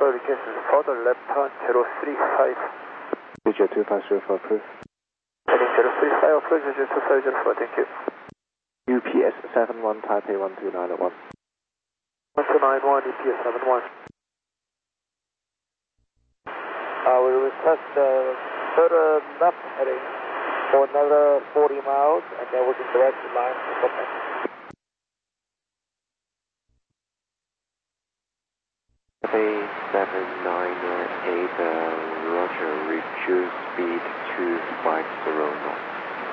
for request is for the left turn 035. Digit 2504 approved. Heading 035, approach digit 2504, thank you. UPS 71 Taipei 1291. 1291, UPS 71. We request further left heading for another 40 miles, and then we can direct the line to Copenhagen. Taipei 7998, Roger, reduce speed to 50 knots.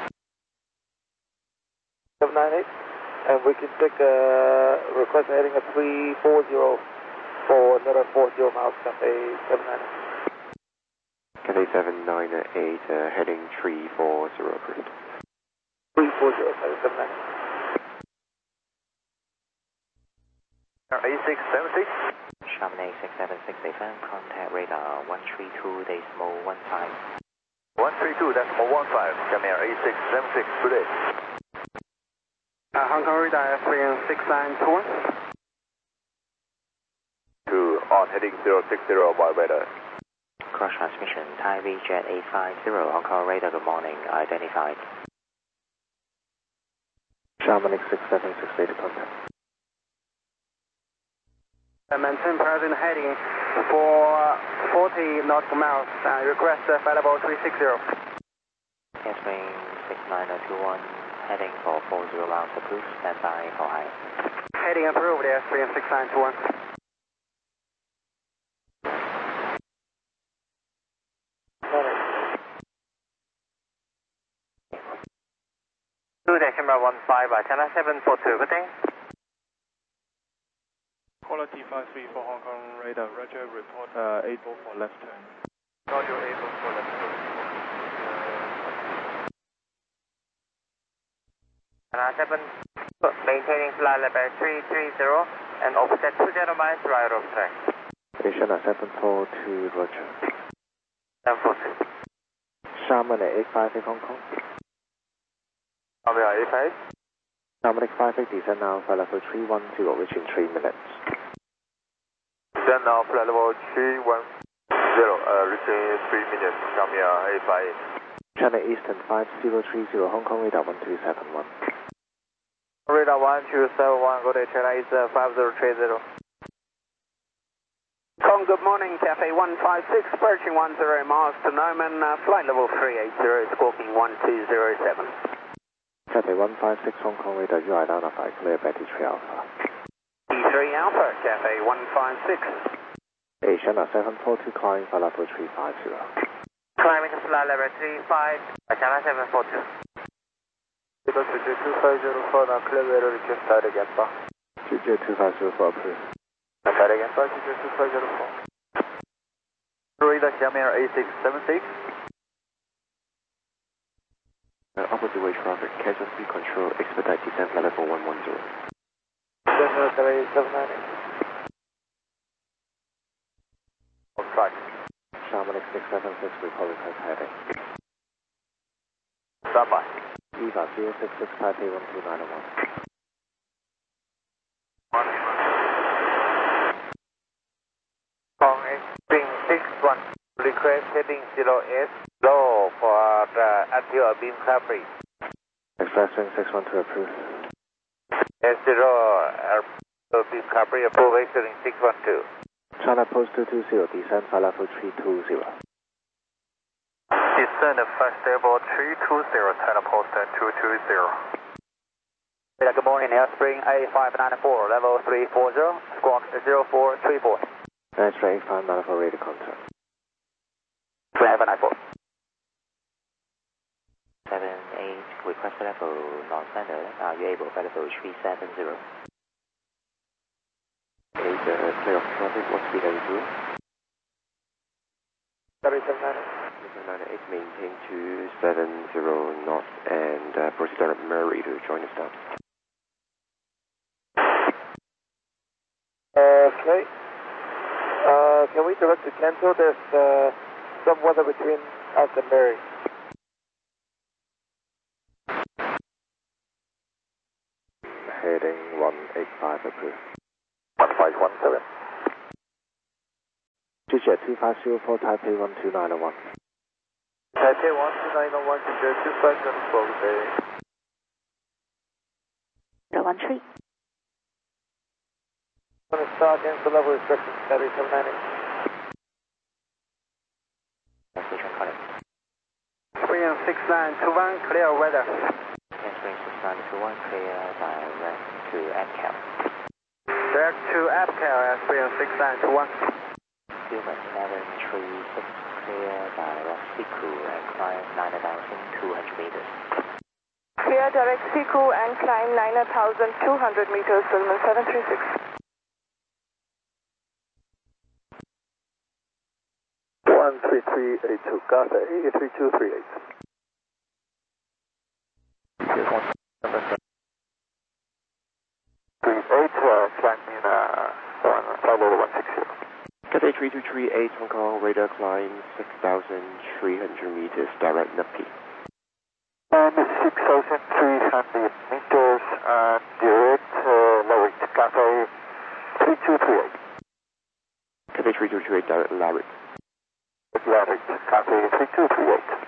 798, and we can take a request heading at 340 for another 40 miles, Cathay 798. Cathay 798, heading 340 approved. 340, Cathay 798. A676. Chamonix 6768 FM, contact radar 132.15. 132.15, Jamir A676, good day. Hong Kong radar Airplane 6921. 2 on heading 060 by weather. Cross transmission, Thai VJet 850, Hong Kong radar, good morning, identified. Chamonix 6768 contact. Maintain present heading for 40 nautical miles. Request available 360. Airplane 69021, heading for 40 miles approved, stand by for high. Heading approved, Airplane 6921. Camera 15, China 742, good day. Quality 534 Hong Kong radar, Roger, report 844 left turn. Roger, 844 left turn. China 7, maintaining flight level 330 and offset 20 miles right of track. China 742, Roger. 742. Chamonix 858 Hong Kong. Jamir A5. Chamonix 58, descend now, flight level 310, reach in 3 minutes. Descend now, flight level 310, reaching 3 minutes, Jamir A5. China Eastern 5030, Hong Kong radar 1271. Radar 1271, go to China Eastern 5030. Kong, good morning, Cathay 156, approaching 10 miles to Noman, flight level 380, squawking 1207. Cathay 156 Hong Kong radar, you are identified, clear Betty 3 Alpha. E3 Alpha, Cathay 156. China 742, climbing flight level 350. Climbing to flight level 35, China 742. Because we do 2504, now clear radar, request start again, sir. Digit 2504 approved. Start again, sir, digit 2504. Radar Jamir A676. Opposite way traffic, cancel speed control, expedite descent flight level 110. Jamir A798. On track. Chamonix 676, recall request heading. Stand by. EVA 066 Taipei 1291. Kong Spring 61, request heading 08, low for the anti beam recovery. Express wing 612 approved. S0, beam recovery, approve exiting 612. China Post 220, descend flight level 320. Descend flight level 320, China Post 220. Good morning, Airspring A594, level 340, squawk 0434. That's right, 594 radar contact. 594. 78, request level non-standard, are you able for level 370? 8, clear of traffic, what speed are you doing? 798. 798, maintain 270 knots and proceed on Murray to join us down. Okay. Can we direct to cancel? There's some weather between us and Mary. Heading 185 approved. 1517. Jet 2504, Taipei 12901. Taipei 12901 to Jet 2504, good day. 013. Going to start in for level restriction, battery 790. Station calling. Spring 6921, clear weather. Spring 6921, clear direct to APCAL. Direct to APCAL, Spring 6921. Human 736, clear direct Siku and climb 9,200 meters. Clear direct Siku and climb 9,200 meters, Silman 736. 13382, Cathay 3238. Climbing 160. Cathay 3238 Hong Kong, radar climb 6,300 meters, direct Napi. 6,300 meters, direct Larrick, Cathay 3238. Cathay 3238, direct Larrick. Larrick, Cathay 3238.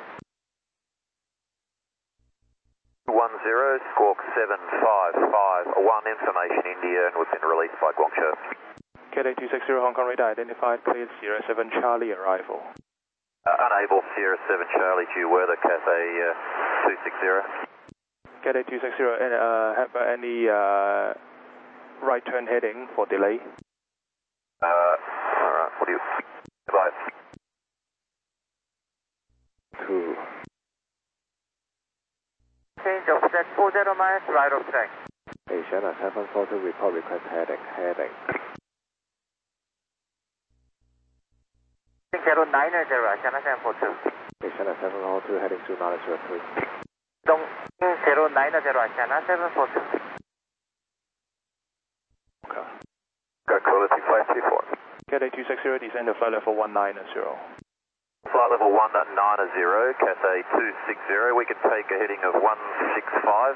10, squawk 7551, information India, and we've been released by Guangzhou. Cathay 260 Hong Kong radar identified, cleared Sierra 7 Charlie arrival. Unable, Sierra 7 Charlie, due weather, Cathay 260. Cathay 260, have any right turn heading for delay? Alright, what do you... Goodbye. 2. Change of set 40 miles, right of track. Asiana 742, report request heading. 090, Asiana 742. Asiana 742, heading to 903. Dong 090, Asiana 742. Okay. Got quality 534. Cathay 260, descend to flight level 190. Flight level 190, Cathay 260, we can take a heading of 165.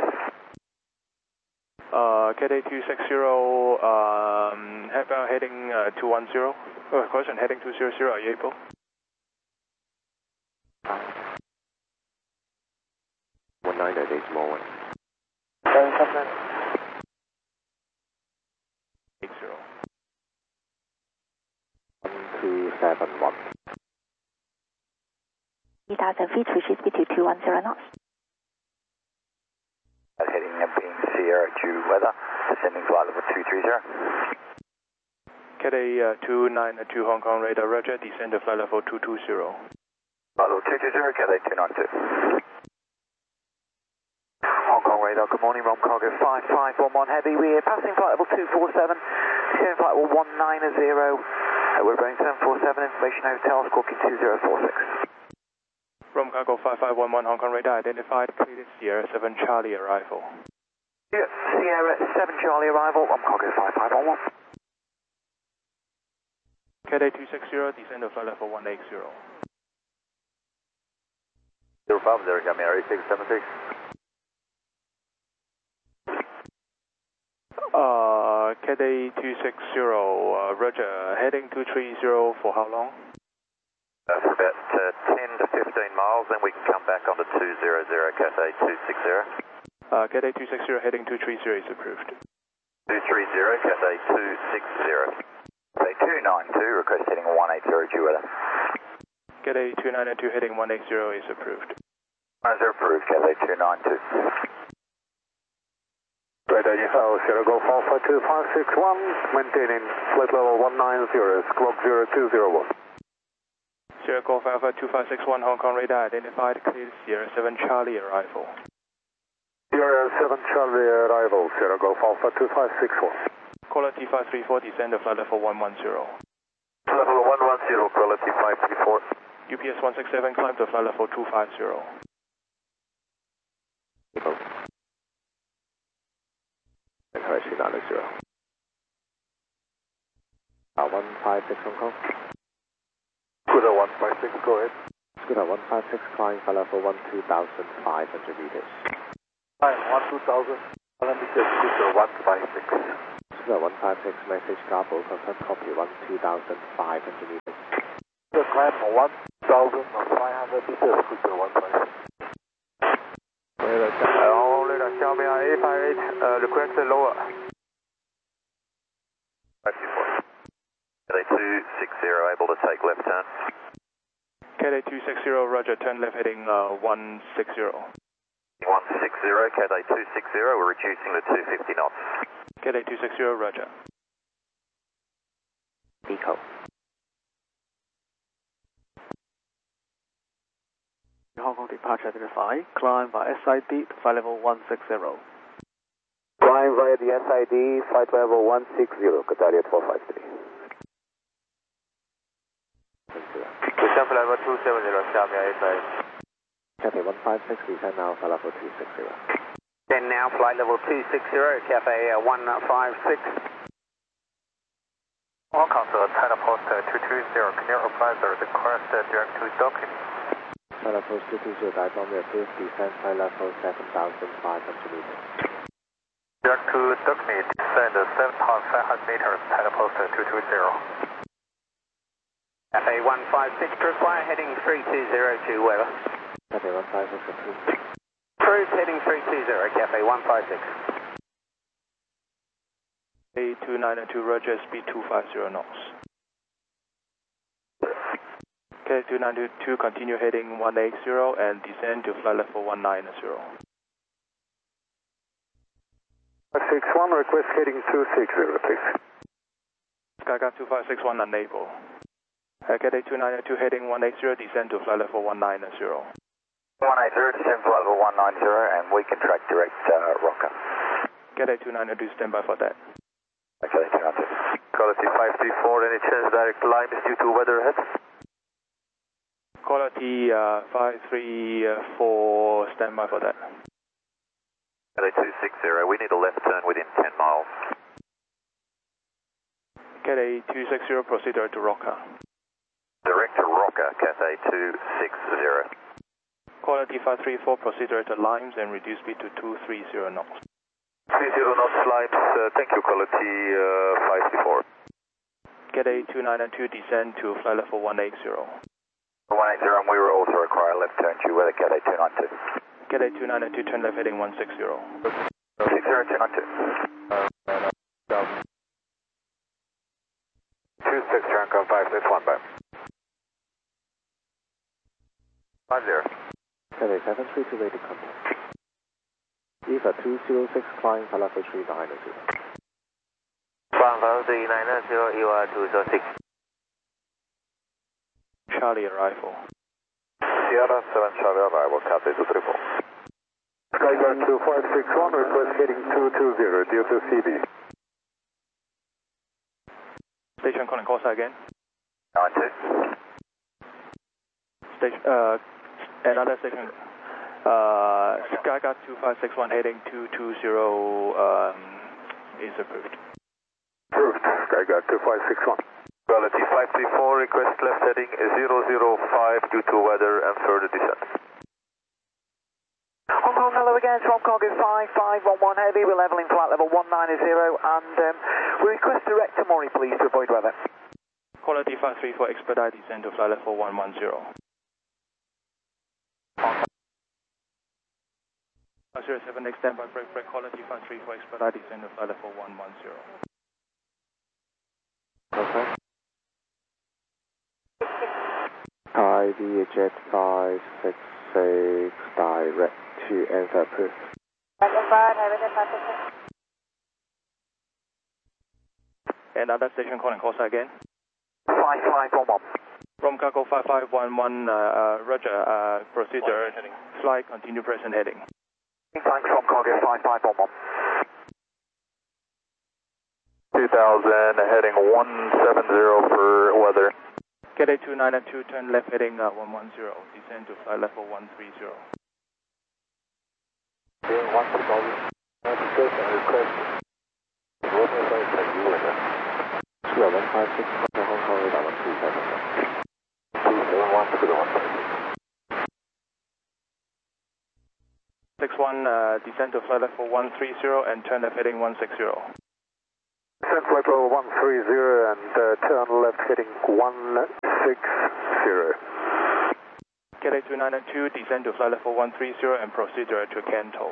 Cathay 260, have heading 210. Question, heading 200, are you able? One nine, a small one. 80. 1271. 3,000 feet, which is between 210 knots. Heading being Sierra due weather, descending flight level 230. Cathay 292 Hong Kong radar, roger, descend to flight level 220. Flight level 220, Cathay 292. Hong Kong radar, good morning, Rom Cargo 5511 Heavy, we're passing flight level 247, descending flight level 190, we're Boeing 747, information hotel, squawking 2046. Rom Cargo 5511 Hong Kong radar identified, cleared Sierra 7 Charlie arrival. Yeah, Sierra 7 Charlie arrival, Rom Cargo 5511. Cathay 260, descend to flight level 180. 050, Yami 8676. Cathay 260, roger, heading 230 for how long? For about 10 to 15 miles, then we can come back onto 200, Cathay 260. Cathay 260, heading 230 is approved. 230, Cathay 260. Cathay 292, request heading 180, due weather. Cathay 292, heading 180 is approved. 10 approved, Cathay 292. Radar Yahoo, Sierra Golf Alpha 2561, maintaining flight level 190, squawk 0201. Sierra Golf Alpha 2561 Hong Kong radar identified, cleared Sierra 7 Charlie arrival. Sierra 7 Charlie arrival, Sierra Golf Alpha 2561. Quality 534, descend to flight level 110. Level 110, quality 534. UPS 167, climb to flight level 250. Correction 900. 156 Hong Kong. Scooter 156, go ahead. Scooter 156, climb for level 12,500 meters. Hi, 12,000. Scooter 156. Scooter 156, message garble, confirm copy 12,500 meters. climb 1,500 meters, cruise 156. Only the Xiaomi A58, request lower. 524. KD260, able to take left turn. KD260, roger, turn left heading 160. 160, KD260, we're reducing to 250 knots. KD260, roger. Eco. Hong Kong departure identify, climb by SID to flight level 160. Climb via the SID, flight level 160, Qataria 1253. Descent flight level 270, Xiaomi A58. Cathay 156, descend now, flight level 260. Then now flight level 260, Cathay 156. Hong Kong to China Post 220, can you apply the request direct to docking? China Post 220, diatomy approved, descend flight level 7,500 meters. Direct to docking, descend 7,500 meters, China Post 220. Cathay 156 to require heading 3202, weather. Cathay 156 approved. Cruise heading 320, Cathay 156. KD292, roger, speed 250 knots. KD292, continue heading 180 and descend to flight level 190. 561, request heading 260, please. Skyguard 2561, unable. KD292, heading 180, descend to flight level 190. 180, descend flight level 190, and we can track direct Rocker. KD292, stand by for that. Okay, 290. Quality 534, any chance direct line is due to weather ahead? Quality 534, stand by for that. KD260, we need a left turn within 10 miles. KD260, proceed direct to Rocker. Direct to Rocker, Cathay 260. Quality 534, proceed direct to Limes and reduce speed to 230 knots. 30 knots Limes, thank you, quality 534. KD292, descend to flight level 180. 180, and we will also require a left turn to weather KD292. KD292, turn left heading 160. 60292. 26, Rankin 561, bye. 50. Cathay 732, ready contact. EVA 206, climb flight level 390. Climb level 390, you are 206. Charlie arrival. Sierra 7 Charlie arrival, Cathay 234. Skyguard 2561, request heading 220, due to CB. Station calling Corsa again. 92. Station, another station. Skyguard 2561 heading 220 is approved. Approved, Skyguard 2561. Quality 534, request left heading 005 due to weather and further descent. Hong Kong, hello again, it's Rom Cargo 5511 Heavy, we're leveling flight level 190 and we request direct to Mori please to avoid weather. Quality 534, expedite descend to flight level 110. 07, next standby break, quality 534, expedite descend to flight level 110. Okay. Hi, VHF 566, direct to answer approved. Another station calling Corsa again. 5511. From Cargo 5511, roger, procedure, flight, continue present heading. Thanks, Rom Cargo 5511. 2000, heading 170 for weather. KD292, turn left heading 110, descend to flight level 130. Doing 160, notification request. Rotor base at you with it. 156, Hong Kong radar 137. 271 to the 156. 61, descend to flight level 130 and turn left heading 160. Descend flight level 130 and turn left heading 160. Cathay 292, descend to flight level 130 and proceed direct to Canto.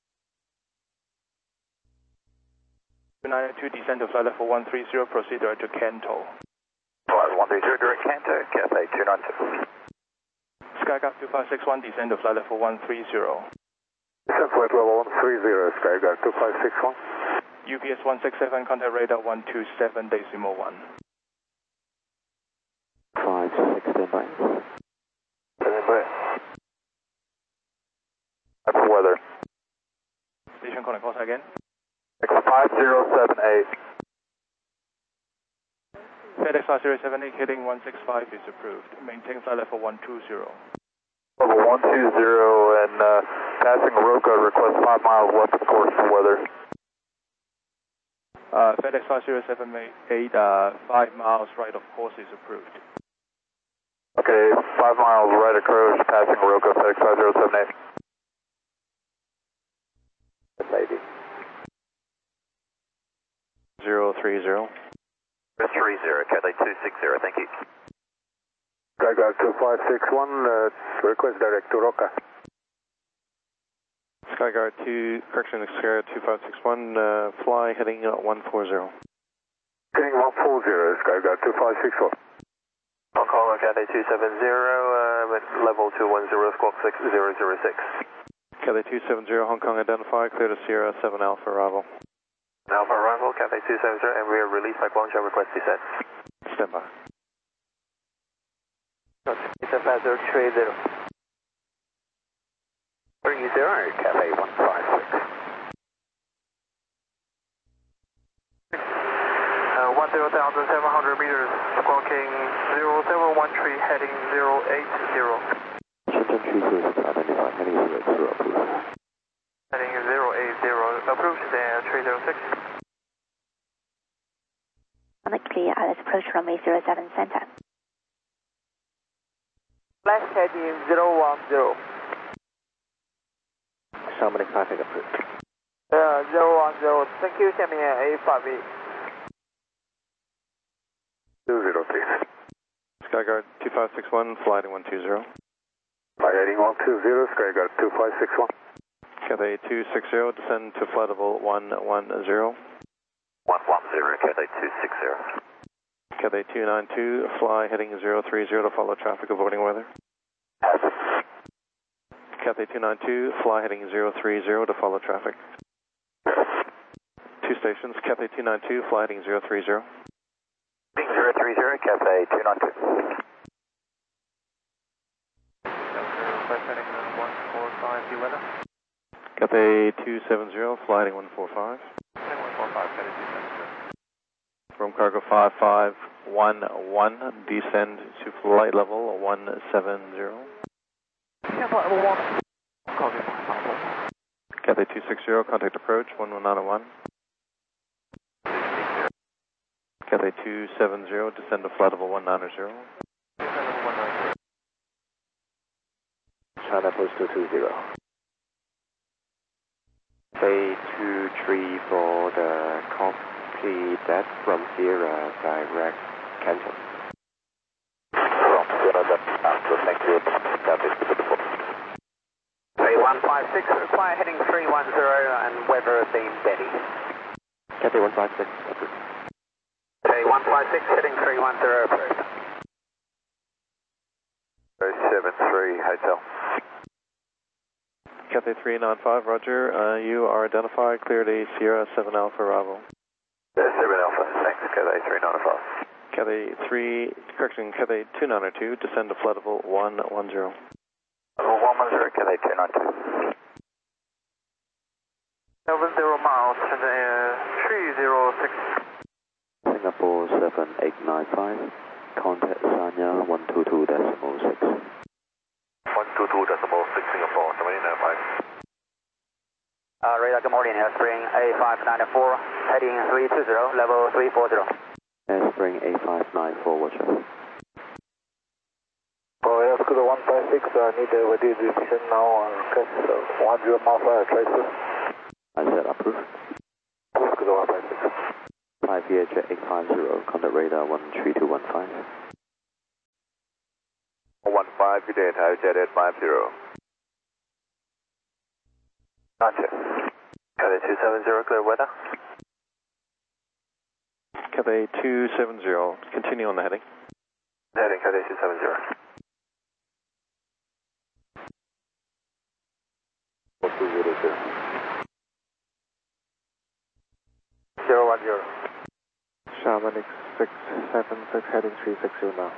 292, descend to flight level 130, proceed direct to Canto. Flight 130, direct Canto, Cathay 292. Skyguard 2561, descend to flight level 130. Descend flight level 130, Skyguard 2561. UPS 167, contact radar 127.1. 56, standby. Standby. That's the weather. Station calling call again. 5078. FedEx 5078, heading 165 is approved. Maintain flight level 120. Level 120 and passing Oroka, request 5 miles left of course for weather. FedEx 5078, 5 miles right of course is approved. Okay, 5 miles right approach, passing Oroka, FedEx 5078. Lady. 030. 30, Cathay 260, thank you. Skyguard 2561, request direct to Roca. Skyguard 2561, fly heading 140. Heading 140, Skyguard 2561. Hong Kong, Cathay 270, with level 210, squawk 6006. Cathay 270, Hong Kong identify, clear to Sierra 7 Alpha arrival. Alpha arrival, Cathay 270, and we are released by Guangzhou, request descent. Stand by. It's a feather 30. 30, Cathay 156. 10,700 meters, squawking 0713, heading 080. Shenzhen 30 identify, heading 080, approved. Heading 080, approved, and 306. On the clear, let's approach runway 07 center. Left heading 010. Salmonic traffic approved. 010, thank you, 下面 A5E. 203. Skyguard 2561, flight 120. Flight heading 120, Skyguard 2561. Cathay 260, descend to flight level 110. 110, Cathay 260. Cathay 292, fly heading 030 to follow traffic avoiding weather. Cathay 292, fly heading 030 to follow traffic. 2 stations, Cathay 292, fly heading 030. 030, Cathay 292. Heading 145, the weather. Cathay 270, fly heading 145. Heading 145, Cathay 270. From cargo 5511, descend to flight level 170. Flight level 1. Copy. Cathay 260, contact approach 11901. Cathay 270, descend to flight level 190. China Post 220. Cathay 234 for the complete that from Sierra direct Canton. From Sierra direct Canton, thank you. Cathay 234. 3156, require heading 310 and weather beam Betty. Cathay 156, approved. Cathay 156, heading 310, approved. 073, hotel. Cathay 395, roger. You are identified, cleared a Sierra 7 Alpha arrival. 7 Alpha, thanks, Cathay 395. Cathay 292, descend to flight level 110. Level 110, Cathay 292. 70 miles, 306. Singapore 7895, contact Sanya 122.6. 122.6 Singapore, 7895. Radar, good morning, Airspring A594, heading 320, level 340. Airspring A594, watcher. Air Scooter 156, need a radio decision now on request 10 mile flight tracer. I said approved. Air Scooter 156. 5 VH 850, contact radar 13215. 5, good day, Tower Jet 850. Gotcha. Cathay 270, clear weather. Cathay 270, continue on the heading. Heading Cathay 270. 010. Sharman X676 heading 360 now.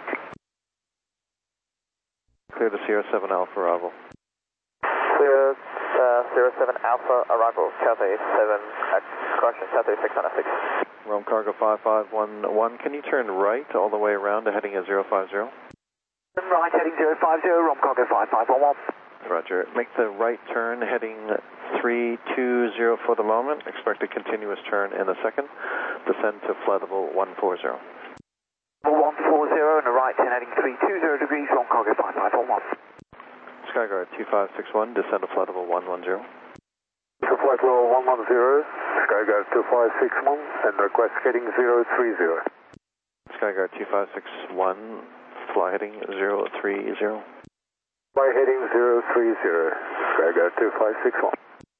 Clear to Sierra 7 Alpha arrival. Clear 07 Alpha arrival, Cathay 7, correction, Cathay 606. Rome Cargo 5511, can you turn right all the way around to heading at 050? Right, heading 050, Rom Cargo 5511. Roger. Make the right turn heading 320 for the moment. Expect a continuous turn in a second. Descend to flight level 140. 140 and a right turn heading 320 degrees, Rom Cargo 5511. Skyguard 2561, descend to flight level 110. To flight level 110, Skyguard 2561, and request heading 030. Skyguard 2561, fly heading 030. Fly heading 030, Skyguard 2561.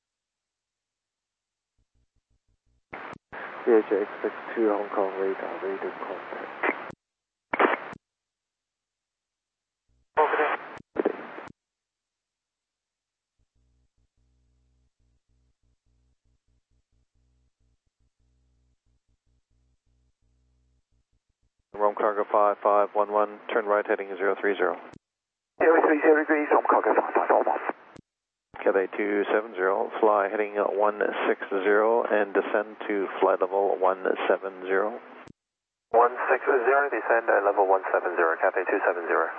VHX 62 Hong Kong radar, radar contact. Rome Cargo 5511, turn right heading 030. 030 degrees, Rom Cargo 5511. Cathay 270, fly heading 160 and descend to flight level 170. 160, descend at level 170, Cathay 270.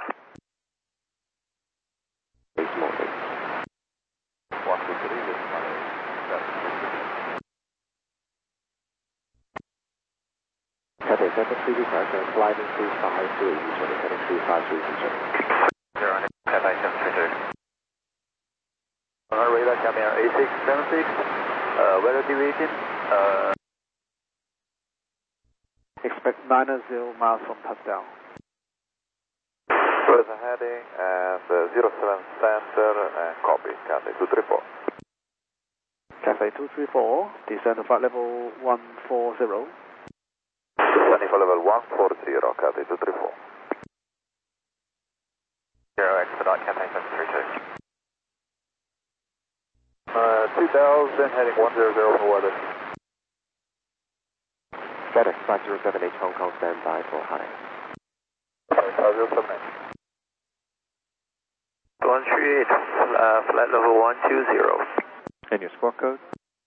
Cathay 732 departure, gliding 353, returning heading 353, returning. 0, Cathay 732. Radar camera A676, weather deviation, expect 90 miles from touchdown. Present heading as 07 center and copy, Cathay 234. Cathay 234, descend to flight level 140. Descending for level 140, Cathay 234. 0, expedite Cathay 732. 2000, heading 100 for weather. FedEx 5078 Hong Kong, stand by for high. 5078. 138, flight level 120. And your squawk code?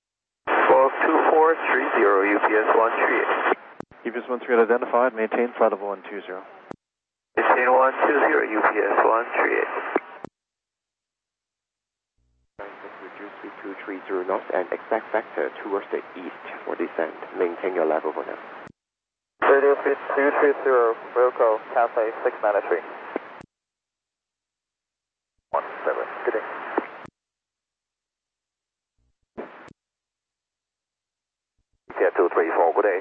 42430, UPS 138. UPS 13 identified, maintain flight level 120. Maintain 120, UPS 138. 230 knots and expect vector towards the east for descent. Maintain your level for now. Radio 230, Wilco, Cathay 693. 17, good day. Get 234, good day.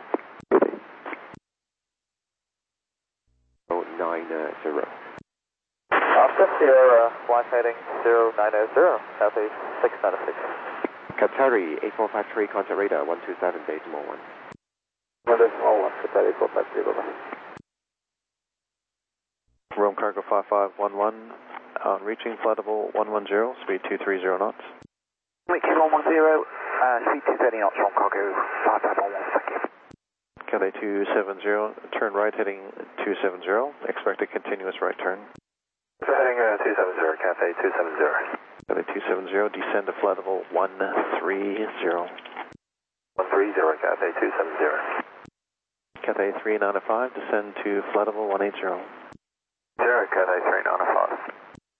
090. After Sierra, flight heading 090, Cathay 696. Qatari 8453, contact radar 127, decimal 1. 1.1, Qatari 8453, bye-bye. Rome Cargo 5511, on reaching flight level 110, speed 230 knots. Reaching 110, speed 230 knots, Rom Cargo 5511, thank you. Cathay 270, turn right heading 270, expect a continuous right turn. Heading 270, Cathay 270. Cathay 270, descend to flight level 130. 130, Cathay 270. Cathay 395, descend to flight level 180. 0, Cathay 395.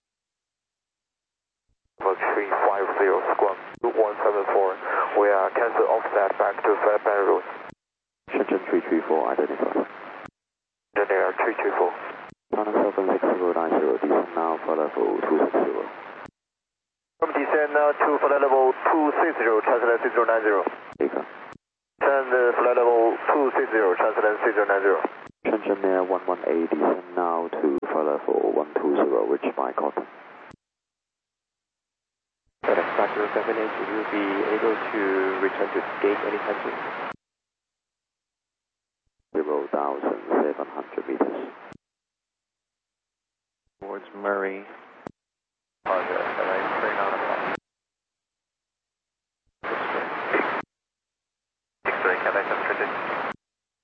Level 350, squawk 174. We are cancel offset back to Fairbairn route. Shenzhen 334, identified. Engineer 334. China 76090, descend now for level 260. Descend to flight level 260, translate 6090. Baker. Descend flight level 260, translate 6090. Shenzhen Air 118, descend now to flight level 120, reach my contact. FedEx 5078, will you be able to return to gate anytime soon? 0,700 meters. Towards Murray. Roger, LA 395. 63, Cathay 732.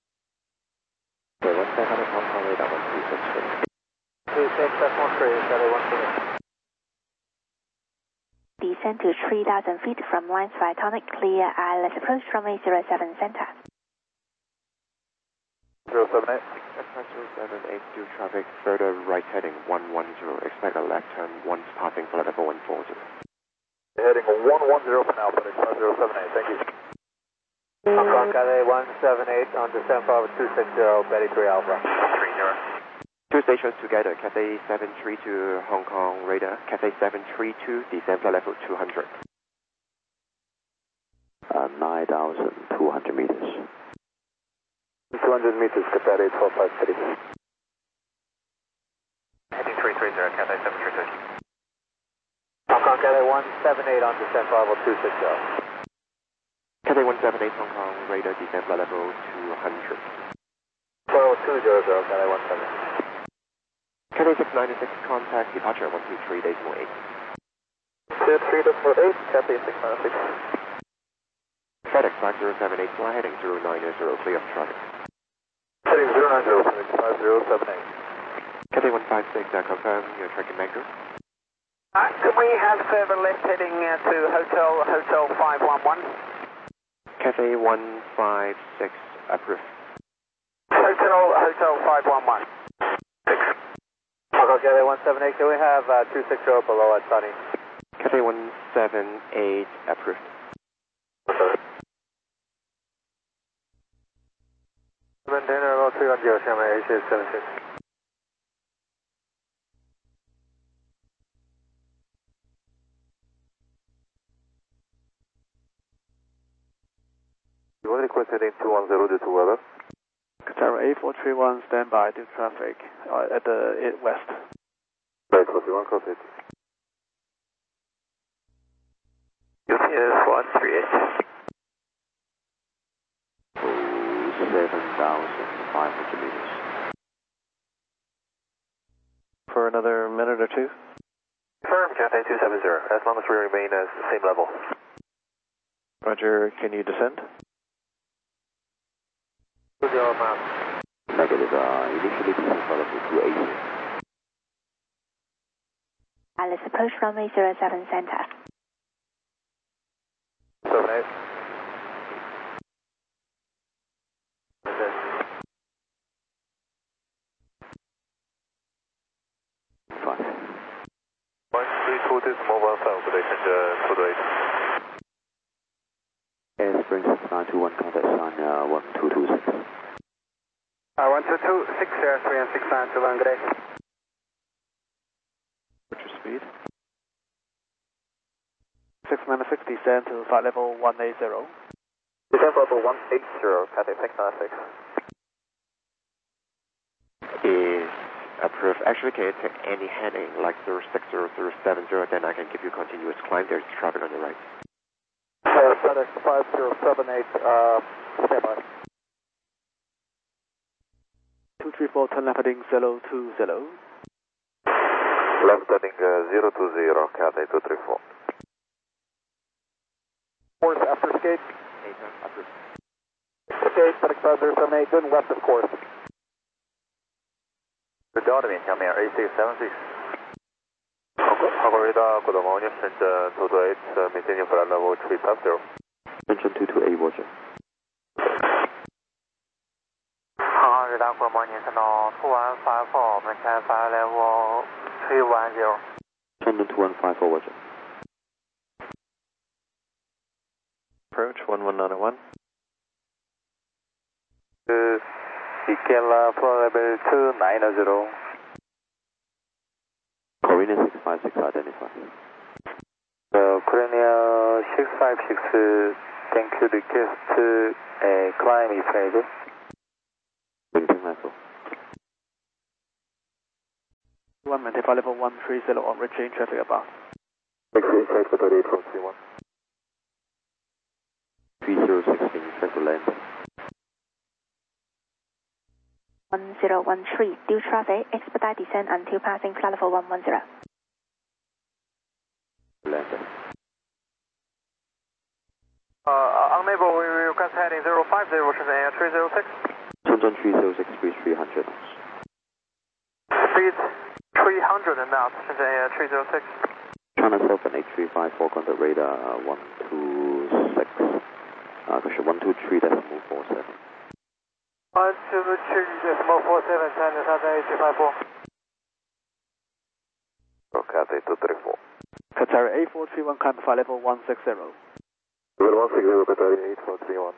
1700 Hong Kong radar 126. 26.13, Cathay 128. Descend to 3,000 feet from lines by tonic, clear ILS approach runway 07 center. 078. Express 078, due traffic, further right heading 110. Expect a left turn once passing flight level 140. Heading 110 for now, FedEx 5078, thank you. Hong Kong Cathay 178 on descent forward 260, Betty 3 Alpha. 30. Two stations together, Cathay 732 Hong Kong radar, Cathay 732, descent flight level 200. 9,200 meters. 200 meters, Cathay 1253. Heading 330, Cathay 732. Hong Kong Cathay 178 on descent level 260. Cathay 178 Hong Kong radar, descent flight level 200. 200, Cathay 178. Cathay 696, contact departure 123, decimal 8. 23.8, Cathay 696. FedEx 5078, fly heading 090, clear of traffic. Heading 090, FedEx 5078. Cathay 156, confirm your tracking mango. Can we have further lift heading to Hotel 511? Cathay 156, approved. Hotel 511. Hong Kong Cathay 178, can we have 260 below at Sunny? Cathay 178, approved. Maintain level 310, Shanghai HA76. You want request heading 210 due to weather? Qatar A431, standby due traffic at the west. Right, copy 1, copy. UTS 138. 7,500 meters. For another minute or two. Confirm, Cathay 270, as long as we remain at the same level. Roger, can you descend? 20 miles. Negative, initially descent for level 280. ILS approach runway 07 center. 78. Fine. 132 mobile phone, good day, to the 8. Air Spring 6921, contact sign 1226. 122, 603 and 6921, good day. What's your speed? 696, descend to flight level 180. Descent level 180, Cathay 696. Is approved. Actually, can you take any heading like 060, 070, then I can give you continuous climb. There's traffic on the right. FedEx 5078, standby. 234, turn left heading 020. Left heading 020, Cathay 234. Course after skate. Approved. Okay, FedEx 5078, good left of course. Good morning, Yami A676. Hong radar, good morning, Shenzhen 228, maintaining flight level 350. Shenzhen 228, Roger. Hong radar, good morning, Channel 2154, maintain flight level 310. Shenzhen 2154, Roger. Approach 11901. Ikela flight level 290. Korean 656 identify. Korean 656, thank you, request climb is ready. Maintain level. 1, maintain flight level 130 on reaching traffic above. Exit inside for 38.31. 3016, check to land. 1013, due traffic, expedite descent until passing flight level 110. Land. Unable, we request heading 050, Shenzhen Air 306. Shenzhen 306, speed 300 knots. Speed 300 knots, Shenzhen Air 306. China Southern 8354, contact radar 126, caution 123.47. 123.47, China Southern 8354. Cathay 234. Qatar A431, climb flight level 160. Level 160, Qatari 8431.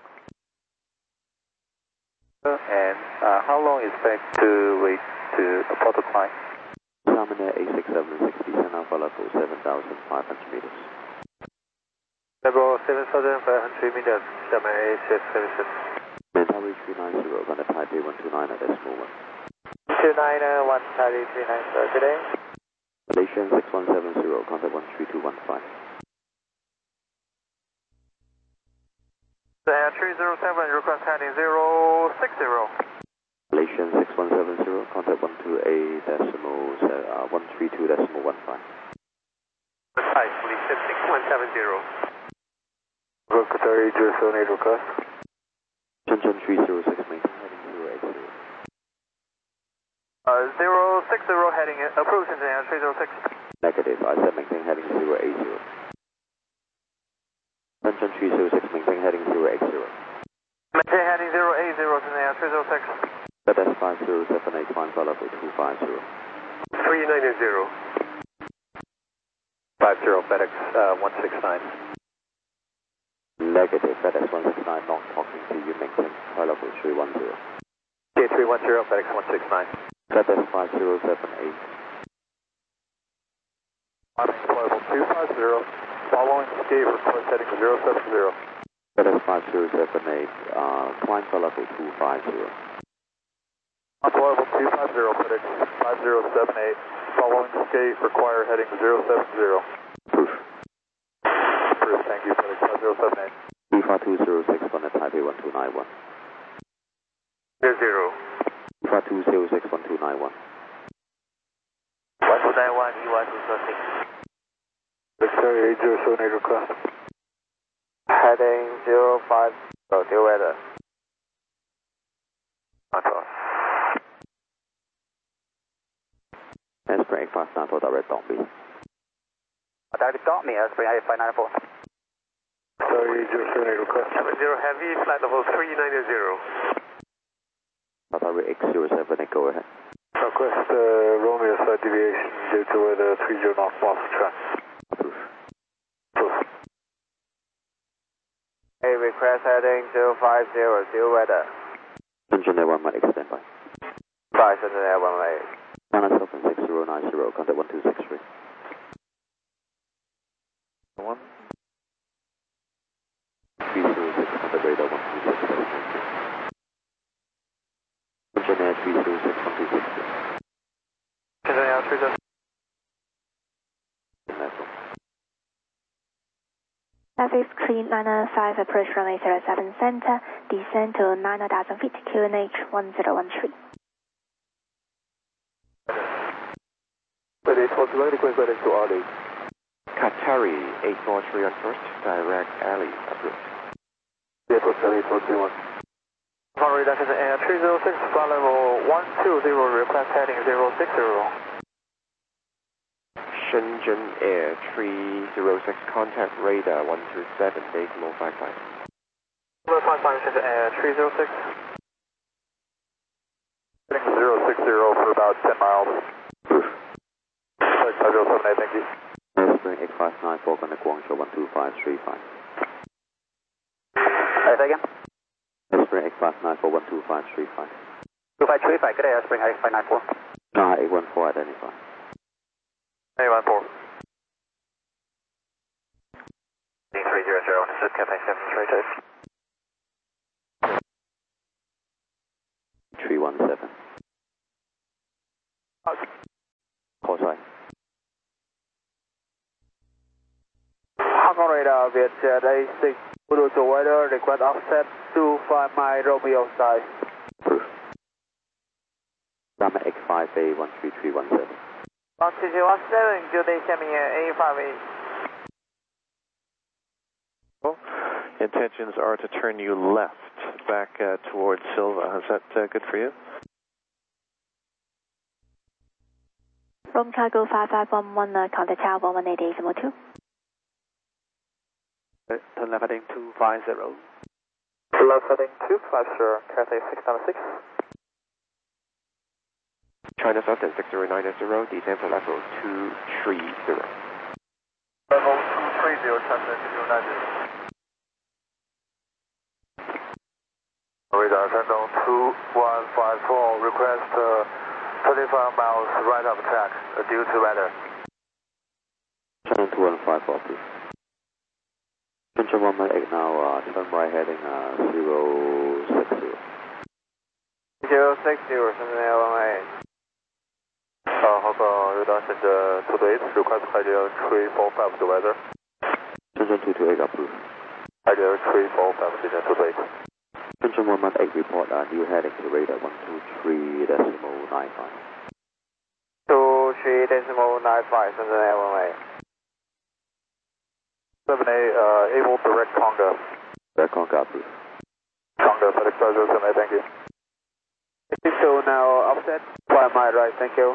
And how long is back to wait to port to climb? Salmon Air 867, descend alpha level 7,500 meters. Level 7,500 meters, Xiamen A677. Mentari 390, contact Taipei 129 at decimal 1. 291, Taipei 390, today. Malaysian 6170, contact 13215. Air 307, request heading 060. Malaysian 6170, contact 132.15. Precisely, 6170. Qatari 078 request. Shenzhen 306, maintain heading 080. 060 heading, approach Shenzhen Air 306. Negative, I said maintain heading 080. Shenzhen 306, maintain heading 080. Maintain heading 080, Shenzhen Air 306. FedEx 5078, climb flight level 250. 390. 50 FedEx 169. Negative, FedEx 169, not talking to you, maintain flight level 310. K310 FedEx 169. FedEx 5078. Climbing flight level 250. Following escape, request heading 070. FedEx 5078, climb flight level 250. On flight level 250, FedEx 5078. Following escape, require heading 070. Proof. Approved, thank you, FedEx 5078. EFA 206, contact Taipei 1291. 0. EFA 206, 1291. 1291, EY 206. Qatari 8078 request. Heading 05, deal weather. Airsprint 8594, direct Dong B. Direct dot me, Airsprint 8594. Qatari 8078 request. 70 heavy, flight level 390. Qatari X078, go ahead. Request Romeo side deviation due to weather 30 knots off track. Proof. Proof. Hey, request heading 050, deal weather. Shenzhen Air 1 might extend by. Bye, Shenzhen Air 118. China Southern 6090, contact 1263. 1. 306, contact radar 126. Shenzhen Air 306, 126. Shenzhen Air 306. Traffic clean, 995, approach runway 07 center, descend to 9,000 feet, QNH 1013. But it was very quick to Ali. Qatari 843 on first, direct alley, approved. It was 841. Upon reduction to Air 306, flight level 120, request heading 060. Shenzhen Air 306, contact radar 127, decimal 55. 155, Shenzhen Air 306. Heading 060 for about 10 miles. Proof. 5078, thank you. Airsprint 8594, contact Guangzhou 12535. Say that again? Airsprint 8594, 12535. 2535, good day, Airsprint 8594. 814, identify. 814. 300, this is Cathay 732. 317. Vietjet A6, Voodoo to weather, request offset 25 mile Romeo side. Approved. Brahma X5A13317. 12217, good day, Semi A58. Intentions are to turn you left back towards Silva. Is that good for you? Rome Cargo 5511, contact tower 118.2. Turn left heading 250. Left heading 250, Cathay 696. China Southern 60990, descend to level 230. Level 230, China 60990. Radar Shandong 2154, request 25 miles right of track due to weather. Shandong 2154, please. Control 118 now, turn right heading 060. 060, Semi A18. Hong Radar Shandong 228, request idea 345 to weather. Shandong 228, approved. Idea 345, descend to 28. Control 118, report new heading to radar 123.95. 23.95, Semi A18. 7A, able direct Conga. Direct Conga, approved. Conga, FedEx Charger 7A, thank you. So now offset 5 mile right, thank you.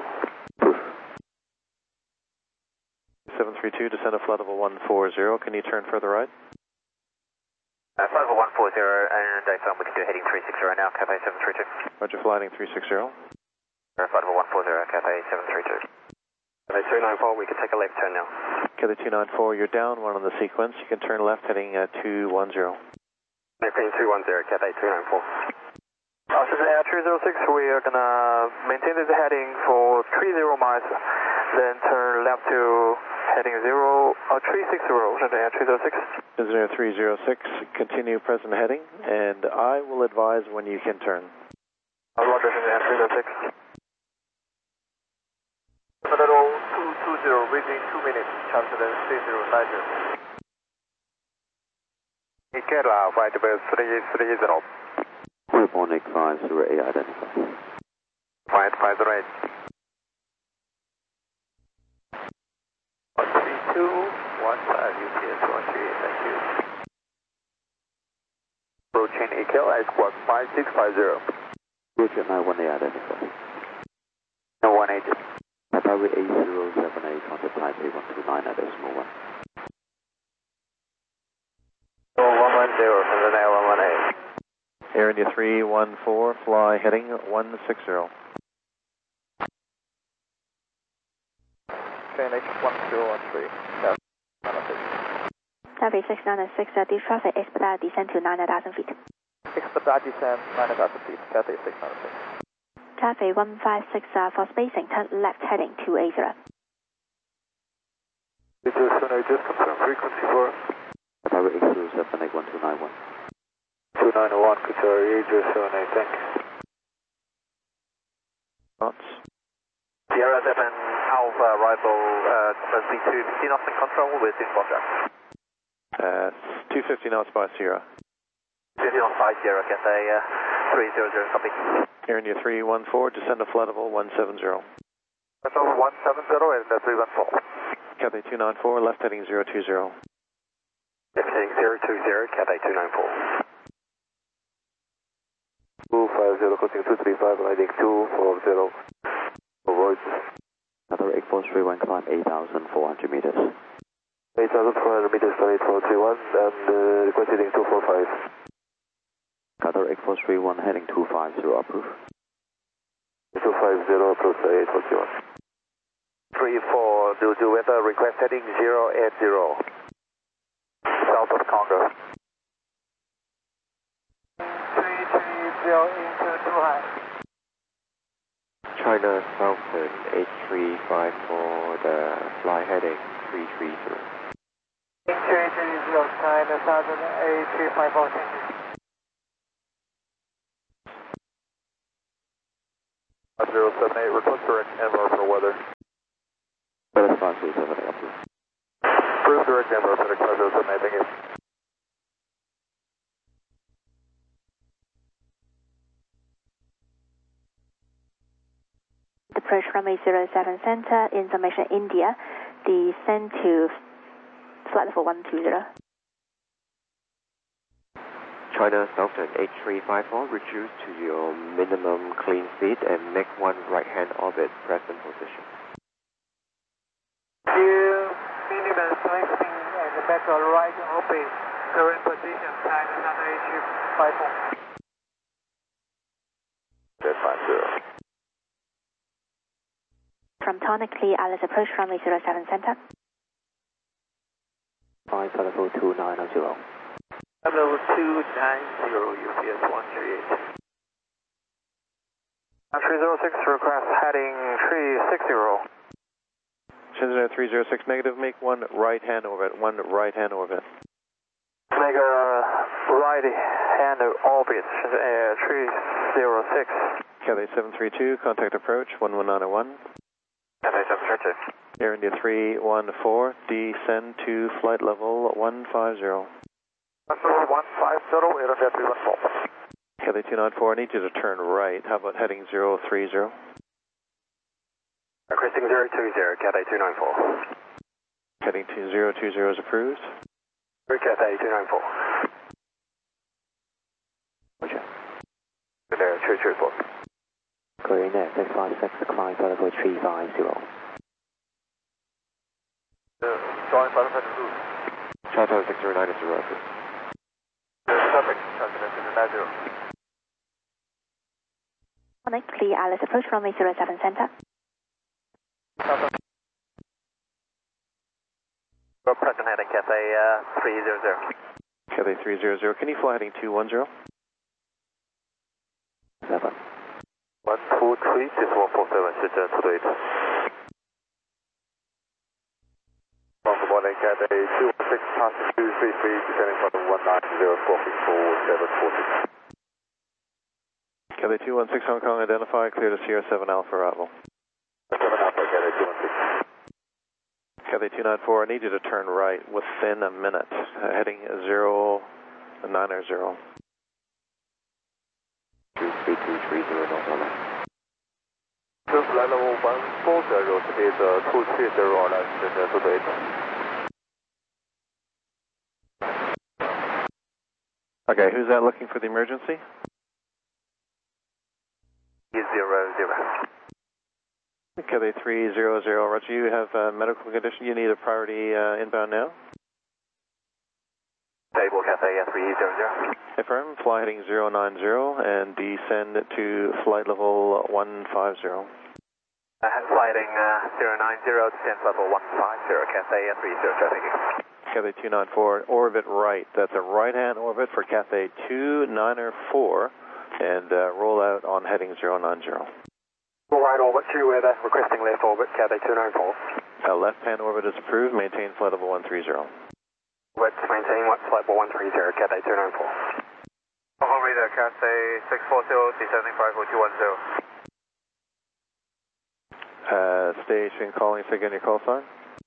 732, descend to flight level 140. Can you turn further right? Flight level 140 and I found we can do heading 360 right now, Cathay 732. Roger, flighting 360. Flight level 140, Cathay 732. Cathay 294, we can take a left turn now. Cathay 294, you're down one on the sequence. You can turn left heading 210. Maintain 210, Cathay 294. Oxygen Air 306, we are gonna maintain this heading for 30 miles, then turn left to heading 360, Air 306. Engineer 306, continue present heading, and I will advise when you can turn. Roger, Air 306. Level 220, within 2 minutes, Charter 3090. Ikela, flight level 330. Report Nick 508, identify. Flight 508. 132, 15, UPS 13, thank you. Approaching Ikela, squawk 5650. Roger 918, identify. 918. Highway 8078, contact type A129 at decimal 1. 110, Semi A18. Air India 314, fly heading 160. KNH 1013. Cathay 696, deep traffic, expedite descent to 9,000 feet. Expedite descent 9,000 feet, Cathay 696. Cathay 156, for spacing, turn left heading 280. Just confirm frequency for Highway 8078, 1291. 291, Qatar 8078, thank you. Knots. Sierra 7 Alpha, arrival C2, 50 knots in control with in contact. 250 knots by Sierra. 50 knots by Sierra, Cathay 300, copy. Air India 314, descend to flight level 170. That's over 170 and 314. Cathay 294, left heading 020. Left heading 020, Cathay 294. 250, costing 235, landing 240. Avoid. Qatar 8431, climb 8,400 meters. 8,400 meters, flight 431, and request heading 245. Qatar 8431, heading 250, approved. 250, approach 841. 34, do weather, request heading 080. South of Congo. 330 into 2 high. China Southern 8354, the fly heading 330. 330, China Southern 8354, thank you. 5078, request direct MR for weather. FedEx 578, approved. Approved direct number for the Cargo Submit, thank you. Approach runway 07 center, information India, descend to flight level 120. China Southern 8354, reduce to your minimum clean speed and make one right-hand orbit present position. Minimum clean speed and back to right orbit, current position, China Southern 8354. That's 50. From Tonically, Alice approach runway 07 center. Flight level 290. Level 290, UPS 138. 306, request heading 360. Shenzhen Air 306, negative, make one right-hand orbit, Make a right-hand orbit, Shenzhen Air 306. Cathay 732, contact approach 11901. Cathay 732. Air India 314, descend to flight level 150. 150, Air India 314. Cathay 294, I need you to turn right. How about heading 030? Requesting 020, Cathay 294. Heading 2020 is approved. Cathay 294. Roger. Good air 224. Korean Air 656, climb flight level 350. Join flight level 2. Charter 6090 approved. Traffic, Charter 6090. Tonically, Alice approach runway 07 center. Present heading Cathay 300. Cathay 300, can you fly heading 210? 7. 123, this 147, Shenzhen 228. Good morning, Cathay 216, passing 233, descending from 190, squawking 4740. Cathay 216 Hong Kong, identify, clear to Sierra 7 Alpha Arrival. 7 Alpha, Cathay 216. Cathay 294, I need you to turn right within a minute, heading 090. 23230 North Island. Flight level 140, speed 230, Island, Shenzhen 228. Okay, who's that looking for the emergency? 00. Cathay 300, Roger, you have a medical condition, you need a priority inbound now? Table Cathay 300. Affirm, fly heading 090 and descend to flight level 150. Flighting 090, descent level 150, Cathay 30, traffic. Cathay 294, orbit right. That's a right-hand orbit for Cathay 294 and roll out on heading 090. Right orbit to weather, requesting left orbit, Cathay 294. Left-hand orbit is approved, maintain flight level 130. Let's maintain flight level 130, Cathay 294. Hong Radar, Cathay 640, descending 54210. Station calling, say again your call sign.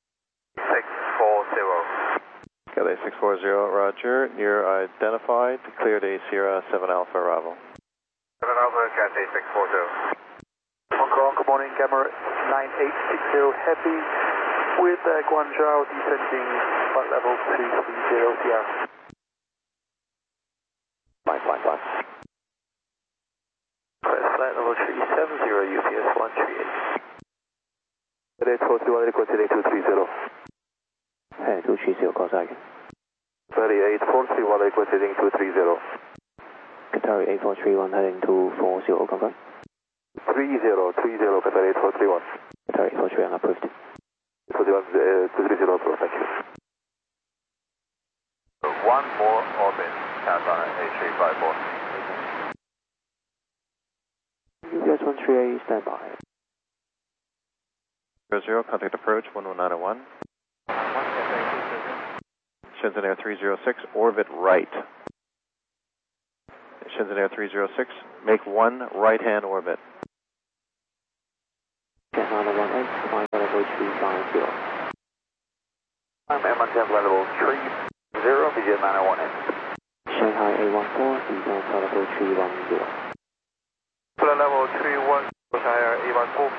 640. Cathay 640, Roger. You're identified, cleared a Sierra 7 Alpha Arrival. 7 Alpha, Cathay 640. Hong Kong, good morning, Gamma 9860 Heavy with Guangzhou descending flight level 230 Sierra. Fine. Flight level 370 UPS 138. Cathay 431 requesting 230. Hey, 230, call second. 3841 requesting 230. Qatari 8431 heading 240, confirm. 30, Qatar 8431. Qatari 8431 approved. 230 approved, thank you. One more orbit, Qatar 8354. UPS 138, stand by. 00, contact approach 11901. Shenzhen Air 306, orbit right. Shenzhen Air 306, make one right-hand orbit. Jet 918, climb level 350. I'm M110 flight level 30, begin 901. Shanghai A14, descend flight level 310. Flight level 310, Shanghai A14.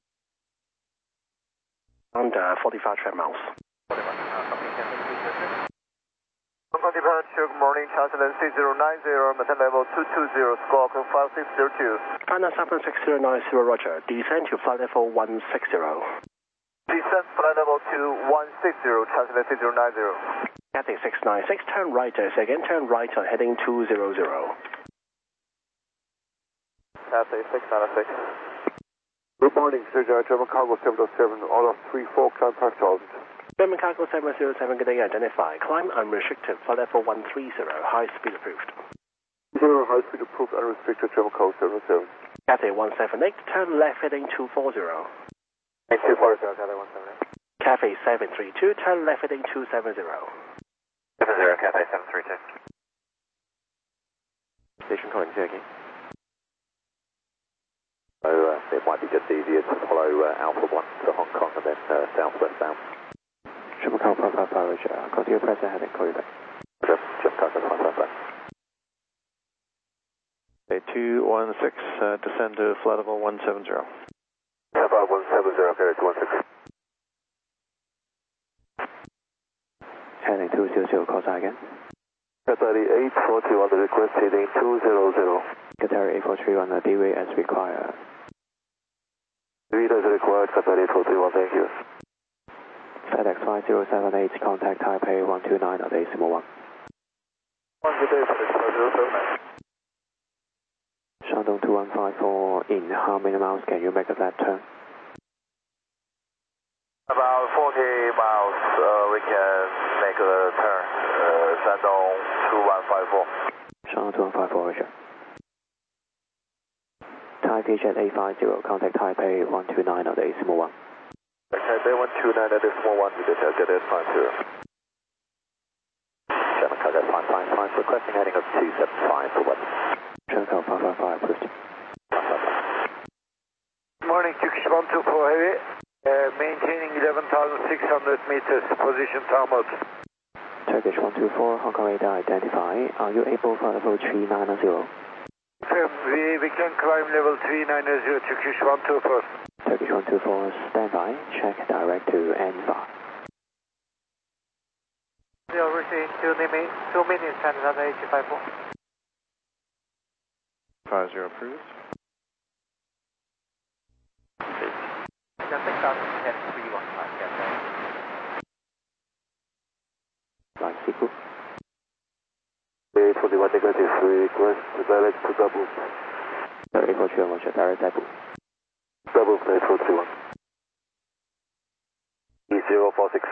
Under 45 trap miles. Departure, good morning, Chanceland 6090, maintain level 220, squawk 5602. China 76090, roger. Descend to flight level 160. Descent flight level 2160, Chanceland 6090. Cathay 696, turn right, again, turn right on heading 200. Cathay 696. Good morning, Shanghai German Cargo 707, all of 34, climb 5000. German Cargo 707, good day, identify. Climb unrestricted, flight level 130, high speed approved. 0, high speed approved, unrestricted, German Cargo 707. Cathay 178, turn left heading 240. 240, Cathay 178. Cathay 732, turn left heading 270. 70, Cathay 732. Station calling again. So it might be just easier to follow Alpha 1 to Hong Kong and then southwest bound. German Cargo 555, roger. Continue press ahead and call you back. German Cargo 555. 216, descend to flight level 170. Alpha 170, okay, 216. Heading 200, call sign again. Qatari 841, the request heading 200. Qatari 843 on the D-way as required. Read as required, Qatari 841, thank you. FedEx 5078, contact Taipei 129 at decimal 1. Good day, FedEx 5079. Shandong 2154, in how many miles can you make a left turn? About 40 miles, we can make a turn. Shandong 2154. Shandong 2154, roger. Taipei Jet 850, contact Taipei 129 at decimal 1. Taipei 129 at decimal 1, you did get it, 50. German Cargo 555, requesting heading of 275 for weather. German Cargo 555, approved. Morning, Turkish 124 Heavy. Maintaining 11,600 meters, position tarmac. Turkish 124, Hong Kong radar identify. Are you able for level 390? We can climb level 390, Turkish 124. Turkish 124, standby. Check direct to N5. We are reaching 2 minutes, Canada 854. 50 approved. Line Siku. 841 negative, request direct to double. 843, roger, direct double. Double 841. E046.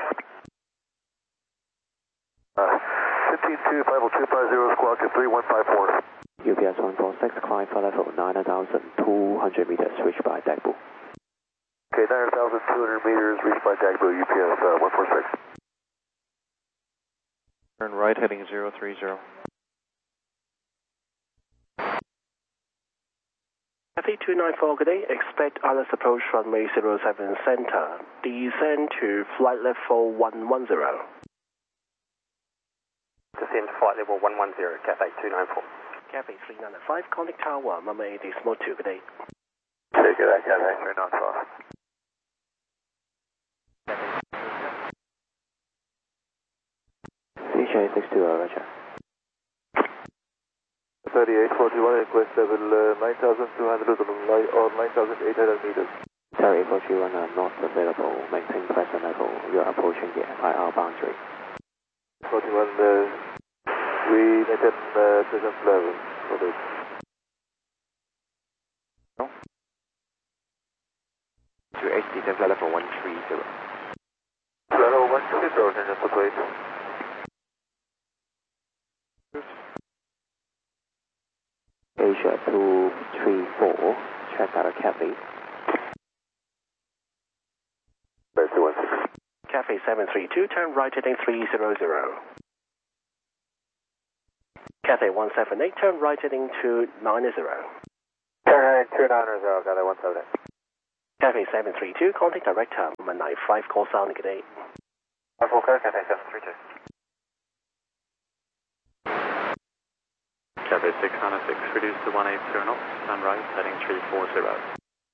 15250250, squawk 3154. UPS 146, climb for level 9,200 meters, reached by Dagbu. Okay, 9,200 meters, reached by Dagbu, UPS 146. Turn right heading 030. Cathay 294, good day. Expect Alice approach runway 07 center. Descend to flight level 110. Descend to flight level 110, Cathay 294. Cathay 395, contact tower, Mama 8 decimal 2, good day. Take it at Cathay 395. CJ 620, roger. 3841, request level 9,200 or 9,800 meters. Terry 841 not available. Maintain present level. You are approaching the FIR boundary. 41, we maintain present level for this. To HD, flight level 130. Level 130, engine to plate. Asia 234, check out a Cathay. 216. Cathay 732, turn right heading 300. Cathay 178, turn right heading 290. Turn right 290, Cathay 178. Cathay 732, contact direct terminal 95, call sound, good day. 4 clear, Cathay 732. Cathay 606, reduce to 180 knots, turn right, heading 340.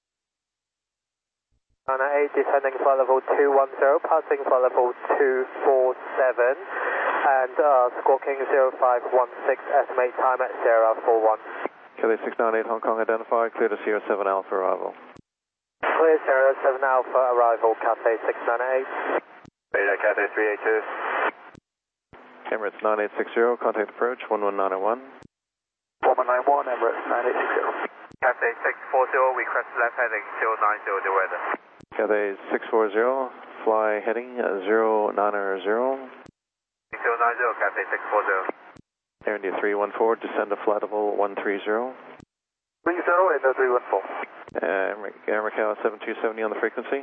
908, descending flight level 210, passing flight level 247, and squawking 0516, estimate time at Sierra 41. Cathay 698 Hong Kong identified, clear to Sierra 7 Alpha arrival. Clear Sierra 7 Alpha arrival, Cathay 698. Beta Cathay 382. Emirates 9860, contact approach 11901. 1191, Emirates 9860. Cathay 640, request left heading 090, the weather. Cathay 640, fly heading 090. 090, Cathay 640. Air India 314, descend to flight level 130. 30, India 314. Air Macau 7270 on the frequency.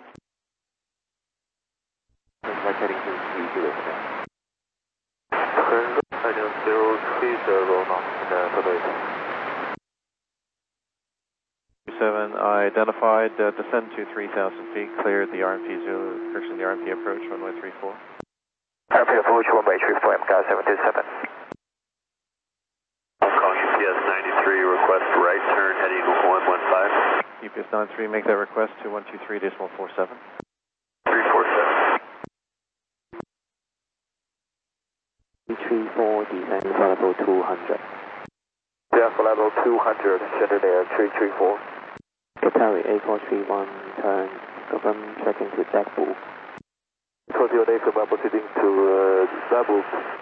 Flight heading to 320. Current heading 030 knots in the Pacific. 7 identified, descend to 3,000 feet, cleared the RMP 0, correction the RMP approach, runway 34. RMP approach, runway 34, MCAO 727. Hong Kong UPS 93, request right turn heading 115. UPS 93, make that request to 123.47. 347. 334, descend for level 200. Yeah, for level 200, Standard Air 334. Qatari A431, turn, confirm checking to Daegu. Tokyo Day from proceeding to Daegu.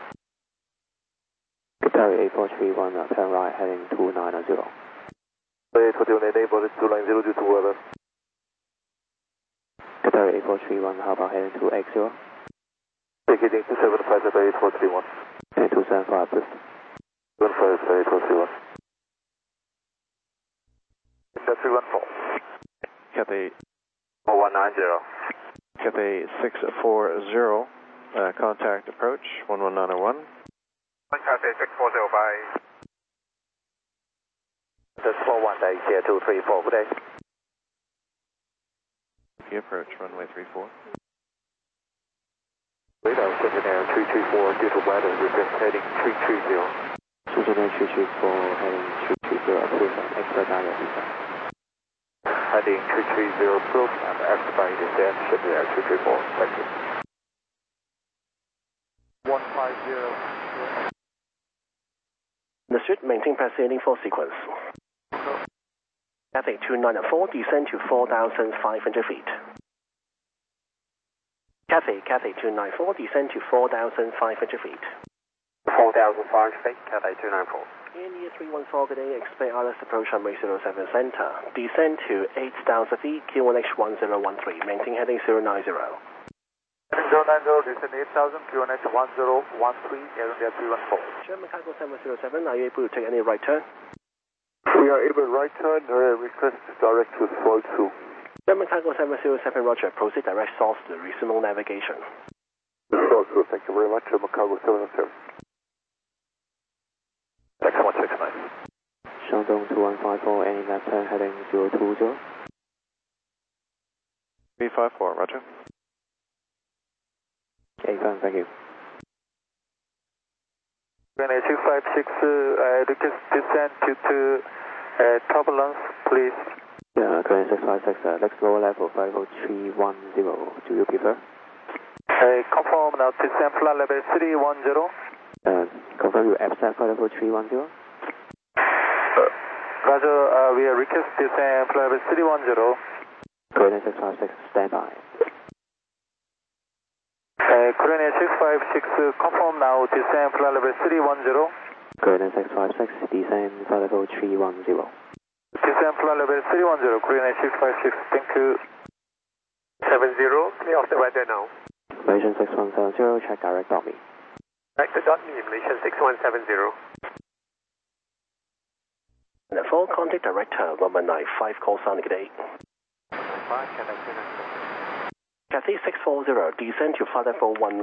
Qatari A431, turn right, heading 290. Tokyo Day proceeding to 290 due to weather. Qatari A431, how about heading 280? Taking 275 at A431. And 275 approved. 275 at A431. India 314. Cathay 4190. Cathay 640, contact approach 11901. Cathay 640 by. That's 4180 234, good day. Approach runway 34. Radar Shenzhen Air 334 due to weather, request heading 330. Shenzhen Air 334, heading 330, approved and expedite descent. Heading 330 approved and expedite descent, Shenzhen Air 334, thank you. 150. Understood, maintain proceeding for sequence. Cathay 294, descend to 4,500 feet. Cathay 294, descend to 4,500 feet. 4,500 feet, Cathay 294. India 314, good day, expect RS approach runway 07 center. Descend to 8,000 feet, Q1H 1013, maintain heading 090. Heading 090, descend 8,000, Q1H 1013, Air India 314. German Cargo 707, are you able to take any right turn? We are able to right turn, request direct to Floyd 2. German Cargo 707, roger, proceed direct source to resume navigation. Floyd 2, thank you very much, German Cargo 707. X169. Shandong 2154, any left turn heading 020. 354, roger. Confirm, thank you. Grenade 256, request descend to turbulence, please. Yeah, Grenade 656, next lower level, flight level 310, do you prefer? Confirm now, descend flight level 310. Confirm you FSAT flight level 310. Roger, we are request descend flight level 310. Grenade 656, stand by. Grenade 656, confirm now, descend flight level 310. Grenade 656, descend flight level 310. Descend flight level 310, Grenade 656, thank you. 70, clear off the weather now. Malaysian 6170, check direct on me. Direct.me, Malaysian 6170. And the full contact director, 1195, call Sonic Day. Cathay 640, descend to flight level 160.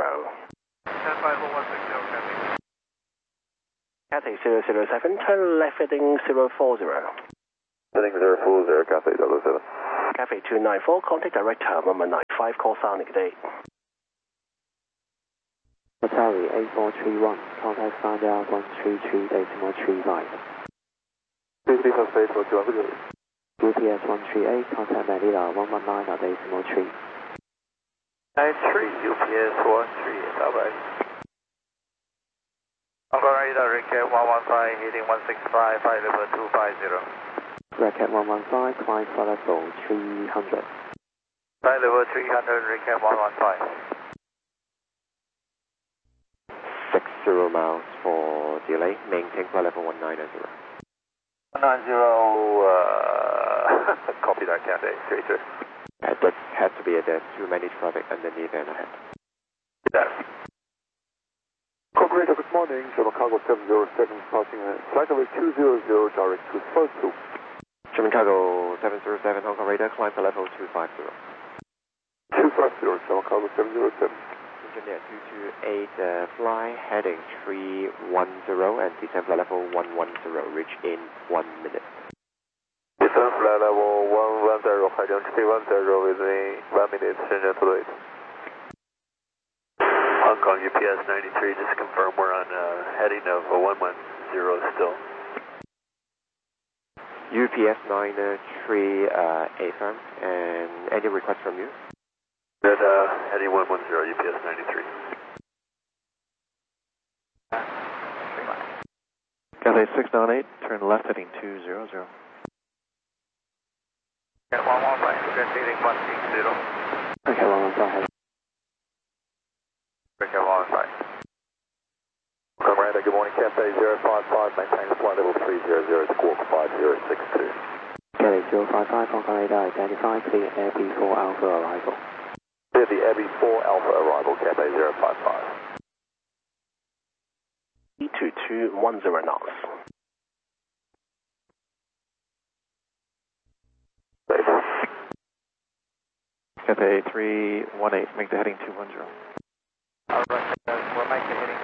1054 Cathay 007, turn left heading 040. Heading 040, Cathay 007. Cathay 294, contact director, 1195, call Sonic Day. Atari 8431, contact Sanya 133.35. Please be for space for 200. UPS 138, contact Manila 119.3. 93, UPS 138, bye-bye. Hong Kong radar, Recap 115, heading 165, flight level 250. Recap 115, climb for level 300. Flight level 300, Recap 115. 60 miles for delay, maintain flight level 190. 190, copy that, Cathay 33. That has to be it. There's too many traffic underneath and ahead. Yes. Operator, good morning. German Cargo 707 passing flight level 200 direct to First Loop. German Cargo 707, Hong Kong radar, climb for level 250. 250, German Cargo 707. Engineer 228, fly heading 310 and descend flight level 110, reach in 1 minute. Descend flight level 110, heading 310 within 1 minute, Shenzhen to it. Hong Kong UPS 93, just confirm we're on heading of 110 still. UPS 93, affirm, and any request from you? Good, heading 110, UPS 93. Cathay 698, turn left heading 200. Cat 115, heading 160. Okay, 115. Cat 115. Hong Kong radar, good morning. Cathay 055, maintain flight level 300, squawk 5062. Cathay 055, Hong Kong radar, identify, clear Air B4 Alpha arrival. Clear the Abbey 4 Alpha arrival, Cathay 055. 2210 knots. Cathay 318, make the heading 210. Alright, we'll make the heading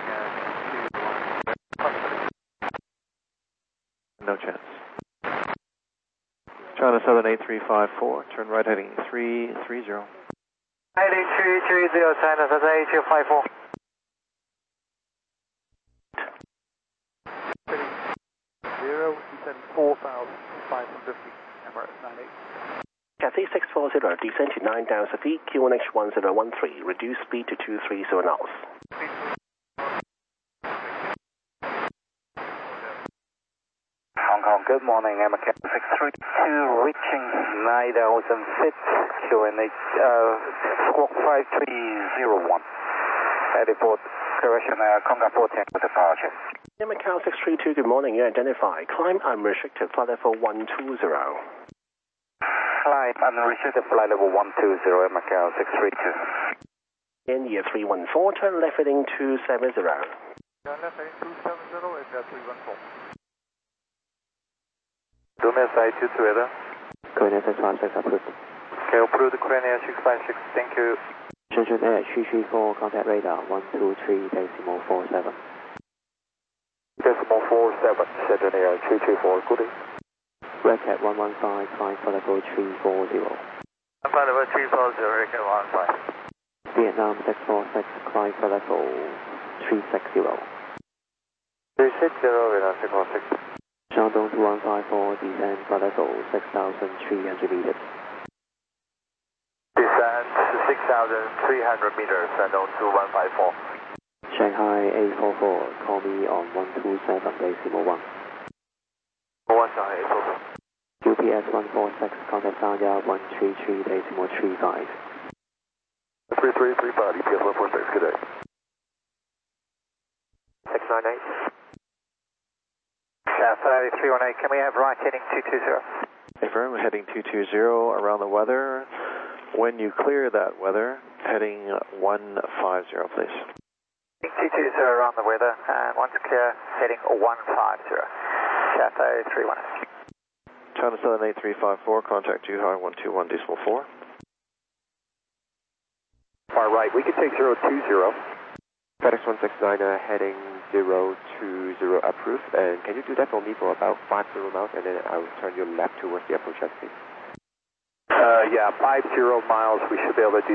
210. No chance. China Southern 8354, turn right heading 330. 8330, China Southern 8254. Zero, descend 4,550, Emirates 98. Cathay 640, descend to 9,000 feet, QNH 1013, reduce speed to 230 knots. Hong Kong, good morning, MCAP 632, reaching 9,000 feet, QNH, squawk 5301. Heading for correction, Conga 410 with departure. Macau 632, good morning, you identify, climb unrestricted, flight level 120. Climb unrestricted, flight level 120, Macau 632. In year 314, turn left heading 270. Turn left heading 270 is 314. Do me a side 2 weather. Korean Air 656 approved. Okay, approved Korean Air 656, thank you. Shenzhen Air 334, contact radar 123.47. Decimal 47, Shenzhen Air 334, good day. Recap 115, climb for level 340. Flight level 340, Recap 115. Vietnam 646, climb for level 360. 360, Vietnam 646. Shandong 2154, descend for level 6,300 meters. Descend 6,300 meters, Shandong 2154. Shanghai 844, call me on 127.1. 1 Shanghai 844. UPS 146, contact Sanya 133.35. 3335, UPS 146, good day. 698. Cathay 318, can we have right heading 220? Affirm, heading 220 around the weather. When you clear that weather, heading 150, please. 220 around the weather, and once clear, heading 150. Cathay 318. China Southern 8354, contact Zhuhai 121 decimal 4. Far right, we can take 020. FedEx 169, heading 020 approved, and can you do that for me for about 50 miles, and then I'll turn you left towards the approach speed. Yeah, 50 miles, we should be able to do